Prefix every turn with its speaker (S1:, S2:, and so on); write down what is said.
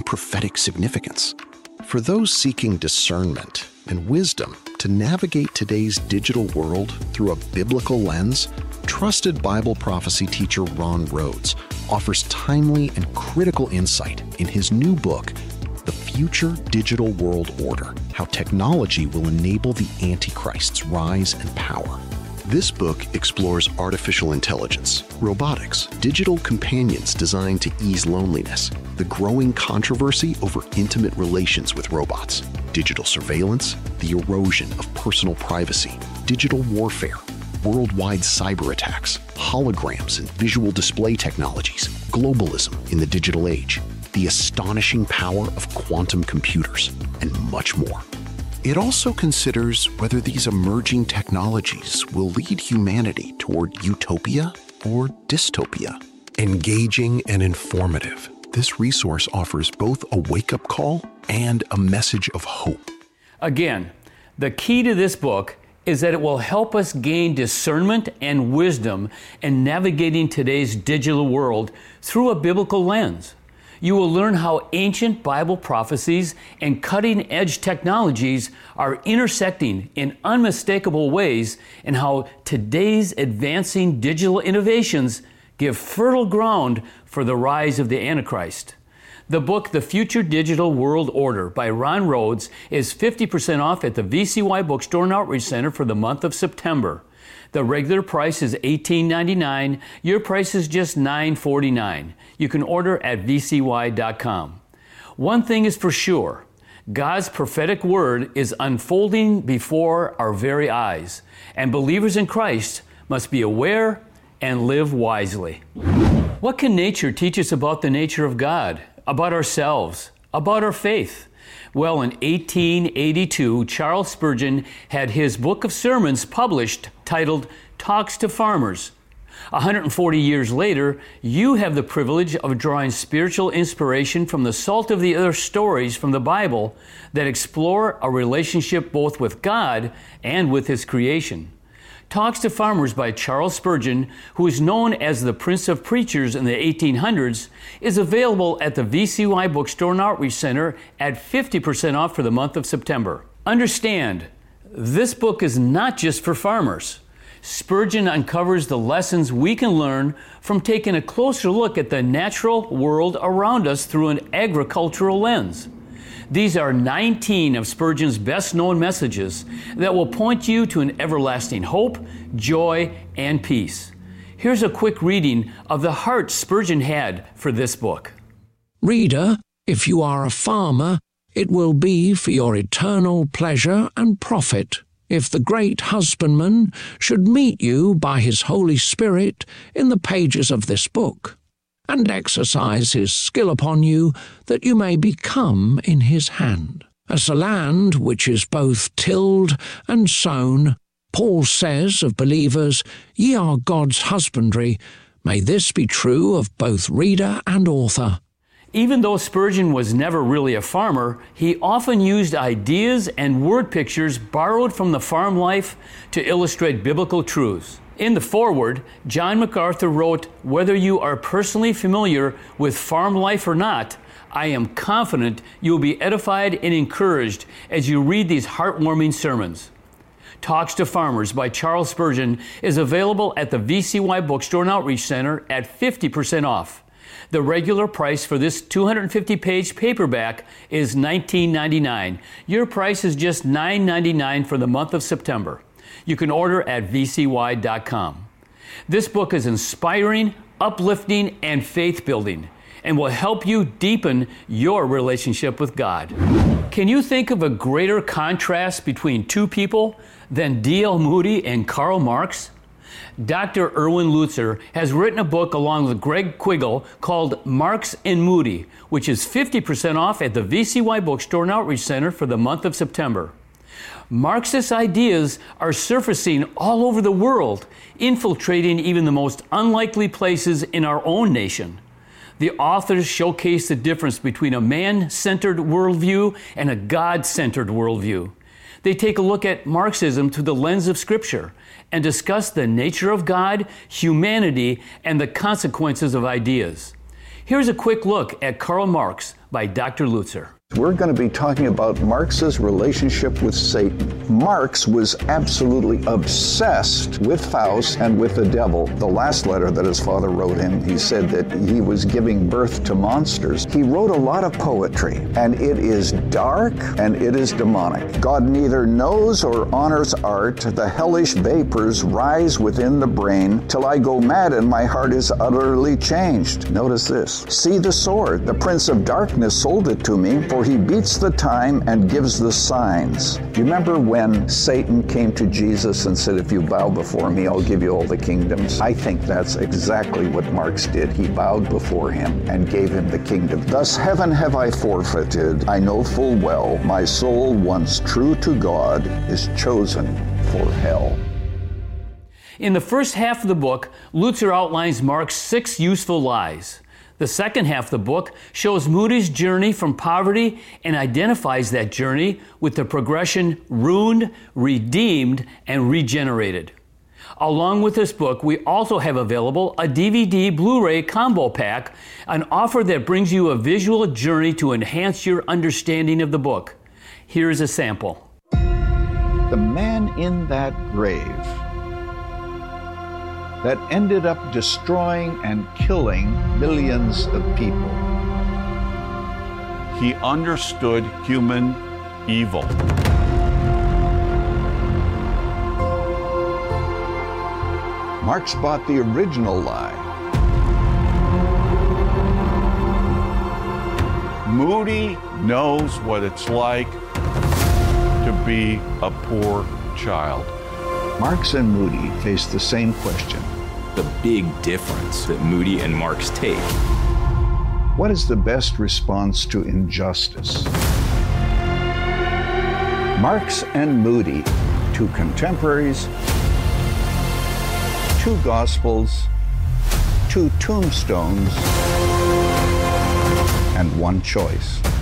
S1: prophetic significance. For those seeking discernment and wisdom to navigate today's digital world through a biblical lens, trusted Bible prophecy teacher Ron Rhodes offers timely and critical insight in his new book, The Future Digital World Order: How Technology Will Enable the Antichrist's Rise and Power. This book explores artificial intelligence, robotics, digital companions designed to ease loneliness, the growing controversy over intimate relations with robots, digital surveillance, the erosion of personal privacy, digital warfare, worldwide cyber attacks, holograms and visual display technologies, globalism in the digital age, the astonishing power of quantum computers, and much more. It also considers whether these emerging technologies will lead humanity toward utopia or dystopia. Engaging and informative, this resource offers both a wake-up call and a message of hope.
S2: Again, the key to this book is that it will help us gain discernment and wisdom in navigating today's digital world through a biblical lens. You will learn how ancient Bible prophecies and cutting-edge technologies are intersecting in unmistakable ways, and how today's advancing digital innovations give fertile ground for the rise of the Antichrist. The book, The Future Digital World Order by Ron Rhodes, is 50% off at the VCY Bookstore and Outreach Center for the month of September. The regular price is $18.99. Your price is just $9.49. You can order at vcy.com. One thing is for sure, God's prophetic word is unfolding before our very eyes, and believers in Christ must be aware and live wisely. What can nature teach us about the nature of God, about ourselves, about our faith? Well, in 1882, Charles Spurgeon had his book of sermons published titled Talks to Farmers. 140 years later, you have the privilege of drawing spiritual inspiration from the salt of the earth stories from the Bible that explore a relationship both with God and with His creation. Talks to Farmers by Charles Spurgeon, who is known as the Prince of Preachers in the 1800s, is available at the VCY Bookstore and Outreach Center at 50% off for the month of September. Understand, this book is not just for farmers. Spurgeon uncovers the lessons we can learn from taking a closer look at the natural world around us through an agricultural lens. These are 19 of Spurgeon's best-known messages that will point you to an everlasting hope, joy, and peace. Here's a quick reading of the heart Spurgeon had for this book.
S3: Reader, if you are a farmer, it will be for your eternal pleasure and profit if the great husbandman should meet you by his Holy Spirit in the pages of this book, and exercise his skill upon you, that you may become in his hand. As the land which is both tilled and sown, Paul says of believers, ye are God's husbandry. May this be true of both reader and author.
S2: Even though Spurgeon was never really a farmer, he often used ideas and word pictures borrowed from the farm life to illustrate biblical truths. In the foreword, John MacArthur wrote, "Whether you are personally familiar with farm life or not, I am confident you will be edified and encouraged as you read these heartwarming sermons." Talks to Farmers by Charles Spurgeon is available at the VCY Bookstore and Outreach Center at 50% off. The regular price for this 250-page paperback is $19.99. Your price is just $9.99 for the month of September. You can order at vcy.com. This book is inspiring, uplifting, and faith-building, and will help you deepen your relationship with God. Can you think of a greater contrast between two people than D.L. Moody and Karl Marx? Dr. Erwin Lutzer has written a book along with Greg Quiggle called Marx and Moody, which is 50% off at the VCY Bookstore and Outreach Center for the month of September. Marxist ideas are surfacing all over the world, infiltrating even the most unlikely places in our own nation. The authors showcase the difference between a man-centered worldview and a God-centered worldview. They take a look at Marxism through the lens of Scripture and discuss the nature of God, humanity, and the consequences of ideas. Here's a quick look at Karl Marx, by Dr. Lutzer.
S4: We're going to be talking about Marx's relationship with Satan. Marx was absolutely obsessed with Faust and with the devil. The last letter that his father wrote him, he said that he was giving birth to monsters. He wrote a lot of poetry, and it is dark and it is demonic. God neither knows or honors art. The hellish vapors rise within the brain till I go mad and my heart is utterly changed. Notice this. See the sword. The prince of darkness sold it to me, for he beats the time and gives the signs. Do you remember when Satan came to Jesus and said, if you bow before me, I'll give you all the kingdoms? I think that's exactly what Marx did. He bowed before him and gave him the kingdom. Thus heaven have I forfeited. I know full well my soul, once true to God, is chosen for hell.
S2: In the first half of the book, Lutzer outlines Marx's 6 useful lies. The second half of the book shows Moody's journey from poverty and identifies that journey with the progression ruined, redeemed, and regenerated. Along with this book, we also have available a DVD Blu-ray combo pack, an offer that brings you a visual journey to enhance your understanding of the book. Here's a sample.
S4: The man in that grave that ended up destroying and killing millions of people.
S5: He understood human evil.
S4: Marx bought the original lie.
S5: Moody knows what it's like to be a poor child.
S4: Marx and Moody face the same question.
S6: The big difference that Moody and Marx take.
S4: What is the best response to injustice? Marx and Moody, 2 contemporaries, 2 gospels, 2 tombstones, and 1 choice.